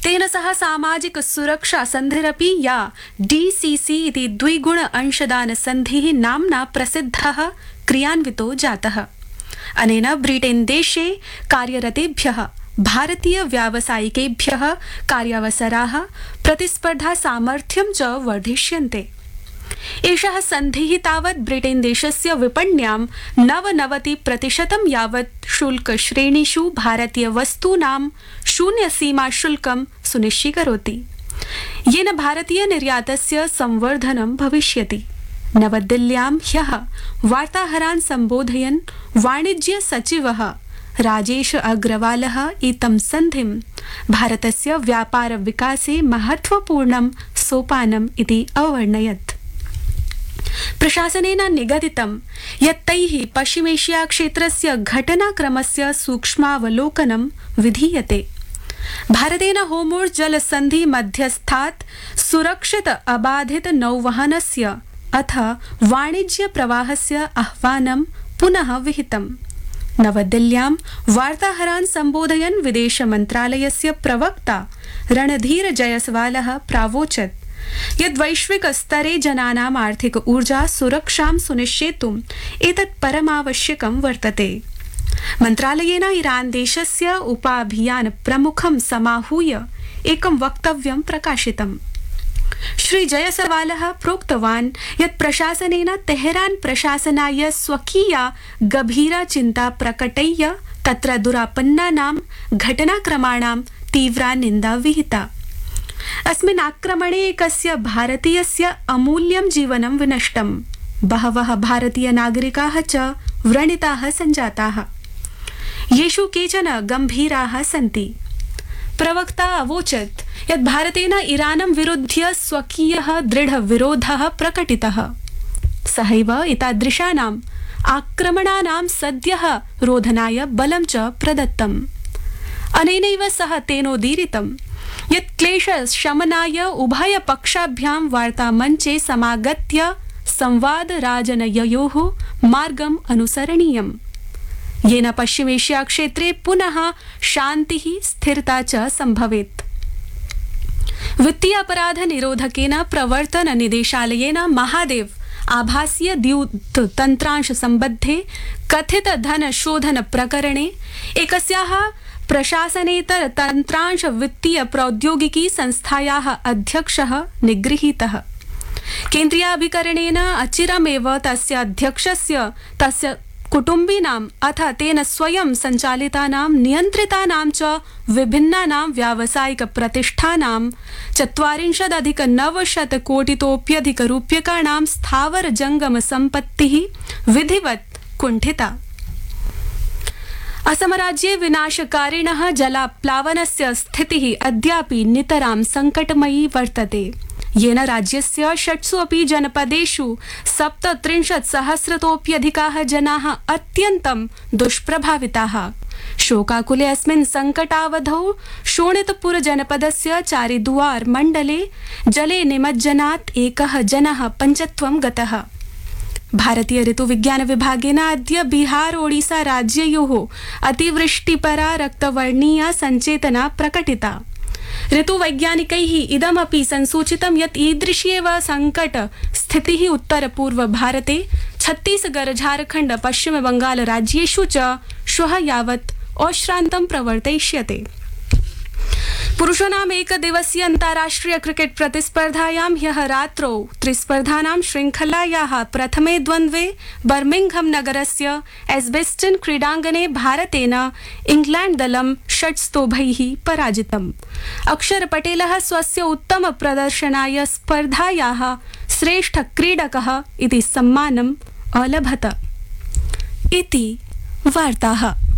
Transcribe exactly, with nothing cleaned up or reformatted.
तेन सह सामाजिक सुरक्षा सन्धिरपि या डी सी सी इति द्विगुण अंशदान सन्धिः नाम्ना प्रसिद्धः क्रियान्वितो जातः। अनेन ब्रिटेन देशे कार्यरतेभ्यः भारतीय व्यावसायिकेभ्यः कार्यावसराः प्रतिस्पर्धा सामर्थ्यं च वर्धिष्यन्ते। एषः सन्धिः तावत् ब्रिटेन देशस्य विपण्यां नवनवति प्रतिशतं यावत् शुल्क श्रेणीषु भारतीय वस्तूनां शून्य सीमा शुल्कं सुनिश्चीकरोति, येन भारतीय निर्यातस्य संवर्धनं भविष्यति। नवदिल्ल्यां ह्यः वार्ताहरान् सम्बोधयन् वाणिज्य सचिवः राजेश अग्रवालः इतं सन्धिं भारतस्य व्यापार विकासे महत्वपूर्णं सोपानम् इति अवर्णयत्। प्रशासनेन निगदितं यत् तैः पश्चिमेशिया क्षेत्रस्य घटनाक्रमस्य सूक्ष्मावलोकनं विधीयते। भारतेन होर्मुज़ जलसन्धि मध्यस्थात् सुरक्षित अबाधित नौवहनस्य अथ वाणिज्य प्रवाहस्य आह्वानं पुनः विहितम्। नवदिल्ल्यां वार्ताहरान् सम्बोधयन् विदेश मन्त्रालयस्य प्रवक्ता रणधीर जयसवालः प्रावोचत् यद् वैश्विक स्तरे जनानाम् आर्थिक ऊर्जा सुरक्षां सुनिश्चेतुम् एतत् परमावश्यकं वर्तते। मन्त्रालयेन ईरान देशस्य उपाभियान प्रमुखं समाहूय एकं वक्तव्यं प्रकाशितम्। श्री जयसवालः प्रोक्तवान् यत् प्रशासनेन तेहरान प्रशासनाय स्वकीया गभीरा चिन्ता प्रकटय्य तत्र दुरापन्नानां घटनाक्रमाणां तीव्रा निन्दा विहिता। अस्मिन् आक्रमणे एकस्य भारतीयस्य अमूल्यं जीवनं विनष्टम्। बहवः भारतीय नागरिकाः च व्रणिताः सञ्जाताः, येषु केचन गम्भीराः सन्ति। प्रवक्ता अवोचत् यत् भारतेन ईरानं विरुध्य स्वकीयः दृढ विरोधः प्रकटितः। सहैव एतादृशानाम् आक्रमणानां सद्यः रोधनाय बलं च प्रदत्तम्। अनेनैव सह तेनोदीरितं यत् क्लेश शमनाय उभय पक्षाभ्यां वार्तामञ्चे समागत्य संवाद राजनययोः मार्गम् अनुसरणीयम्, येन पश्चिमेशिया क्षेत्रे पुनः शान्तिः स्थिरता च सम्भवेत्। वित्तीय अपराध निरोधकेन प्रवर्तन निदेशालयेन महादेव आभासीय द्यूत तन्त्रांश सम्बद्धे कथित धन शोधन प्रकरणे एकस्याः प्रशासनेतर तन्त्रांश वित्तीय प्रौद्योगिकी संस्थायाः अध्यक्षः निगृहीतः। केन्द्रीयाभिकरणेन अचिरमेव तस्य अध्यक्षस्य तस्य कुटुम्बिनाम् अथ तेन स्वयं सञ्चालितानां नियन्त्रितानां च विभिन्नानां व्यावसायिक प्रतिष्ठानां चत्वारिंशदधिक नवशत कोटितोप्यधिक रूप्यकाणां स्थावर जंगम सम्पत्तिः विधिवत् कुण्ठिता। असमराज्ये विनाशकारिणः जलाप्लावनस्य स्थितिः अद्यापि नितरां संकटमयी वर्तते, येन राज्यस्य षट्सु अपि जनपदेषु सप्तत्रिंशत् सहस्रतोप्यधिकाः जनाः अत्यन्तं दुष्प्रभाविताः। शोकाकुले अस्मिन् संकटावधौ शोणितपुर जनपदस्य चारिदुआर मण्डले जले निमज्जनात् एकः जनः पञ्चत्वं गतः। भारतीय ऋतुविज्ञान विभागेन अद्य बिहार ओडिशा राज्ययोः अतिवृष्टिपरा रक्तवर्णीया सञ्चेतना प्रकटिता। ऋतुवैज्ञानिकैः इदमपि संसूचितं यत् ईदृशी एव संकट स्थितिः उत्तरपूर्व भारते छत्तीसगढ़ झारखण्ड पश्चिम बंगाल राज्येषु च श्वः यावत् अश्रान्तं प्रवर्तयिष्यते। पुरुषाणाम् एकदिवसीय अन्ताराष्ट्रिय क्रिकेट प्रतिस्पर्धायां ह्यः रात्रौ त्रिस्पर्धानां श्रृंखलायाः प्रथमे द्वन्द्वे बर्मिंघम नगरस्य एस्बेस्टन क्रीडाङ्गणे भारतेन इंग्लैंड दलं षट्स्तोभैः पराजितम्। अक्षर पटेलः स्वस्य उत्तम प्रदर्शनाय स्पर्धायाः श्रेष्ठ क्रीडकः इति सम्मानम् अलभत। इति वार्ताः।